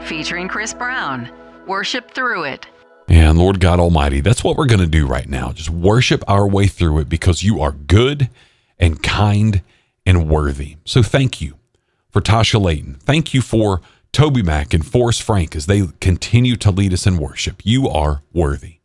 featuring Chris Brown. Worship through it. And Lord God Almighty, that's what we're going to do right now. Just worship our way through it because you are good and kind and worthy. So thank you for Tasha Layton. Thank you for Toby Mack and Forrest Frank as they continue to lead us in worship. You are worthy.